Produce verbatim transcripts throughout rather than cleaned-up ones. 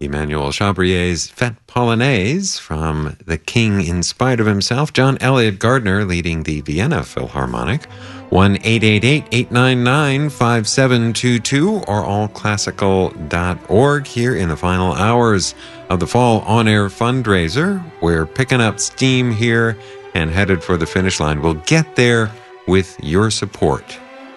Emmanuel Chabrier's Fête Polonaise from The King in Spite of Himself. John Elliott Gardner leading the Vienna Philharmonic. one eight eight eight, eight nine nine, five seven two two or all classical dot org here in the final hours of the Fall On Air fundraiser. We're picking up steam here and headed for the finish line. We'll get there with your support.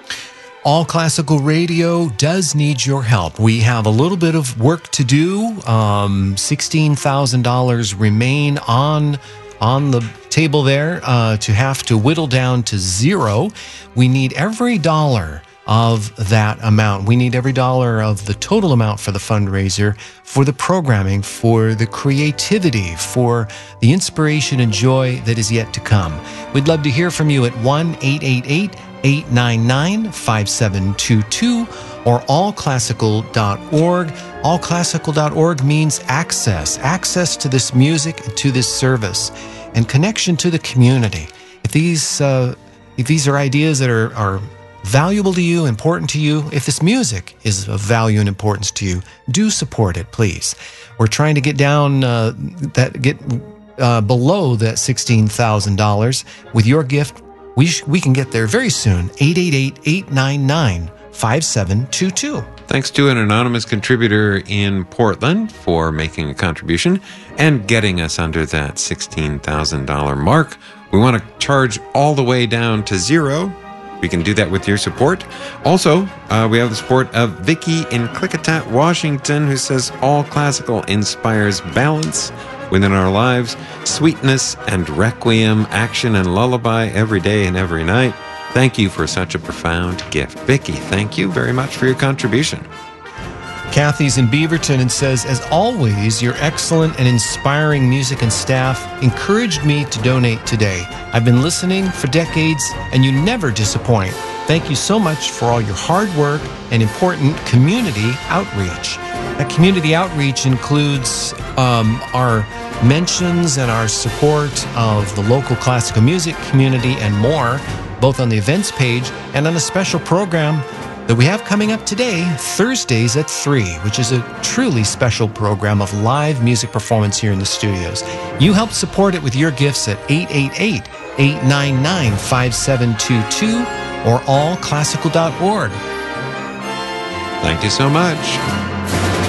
All Classical Radio does need your help. We have a little bit of work to do. Um, sixteen thousand dollars remain on on the table there uh, to have to whittle down to zero. We need every dollar of that amount. We need every dollar of the total amount for the fundraiser, for the programming, for the creativity, for the inspiration and joy that is yet to come. We'd love to hear from you at one eight eight eight, eight nine nine, five seven two two or all classical dot org. all classical dot org means access, access to this music and to this service, and connection to the community. If these uh, if these are ideas that are, are valuable to you, important to you, if this music is of value and importance to you, do support it, please. We're trying to get down uh, that get uh, below that sixteen thousand dollars. With your gift, we sh- we can get there very soon. eight eight eight, eight nine nine, five seven two two. Thanks to an anonymous contributor in Portland for making a contribution and getting us under that sixteen thousand dollars mark. We want to charge all the way down to zero. We can do that with your support. Also, uh, we have the support of Vicky in Klickitat, Washington, who says all classical inspires balance within our lives, sweetness and requiem, action and lullaby every day and every night. Thank you for such a profound gift. Vicky, thank you very much for your contribution. Kathy's in Beaverton and says, as always, your excellent and inspiring music and staff encouraged me to donate today. I've been listening for decades, and you never disappoint. Thank you so much for all your hard work and important community outreach. That community outreach includes um, our mentions and our support of the local classical music community and more, both on the events page and on a special program that we have coming up today, Thursdays at three, which is a truly special program of live music performance here in the studios. You help support it with your gifts at eight eight eight, eight nine nine, five seven two two or all classical dot org. Thank you so much.